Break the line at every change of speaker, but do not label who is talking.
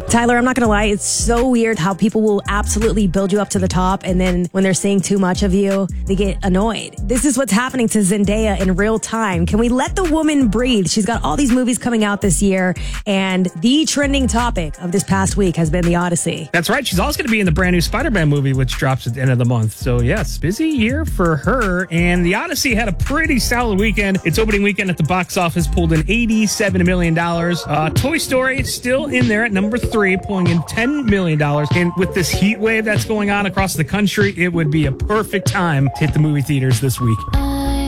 Tyler, I'm not going to lie. It's so weird how people will absolutely build you up to the top. And then when they're seeing too much of you, they get annoyed. This is what's happening to Zendaya in real time. Can we let the woman breathe? She's got all these movies coming out this year. And the trending topic of this past week has been The Odyssey.
That's right. She's also going to be in the brand new Spider-Man movie, which drops at the end of the month. So, yes, busy year for her. And The Odyssey had a pretty solid weekend. Its opening weekend at the box office pulled in $87 million. Toy Story still in there at number 3. Pulling in $10 million. And with this heat wave that's going on across the country, it would be a perfect time to hit the movie theaters this week.